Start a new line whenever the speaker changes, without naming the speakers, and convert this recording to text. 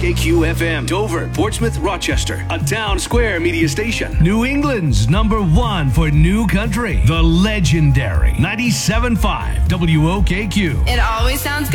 WOKQ FM, Dover, Portsmouth, Rochester, a Town Square media station.
New England's #1 for new country, the legendary 97.5 WOKQ.
It always sounds good.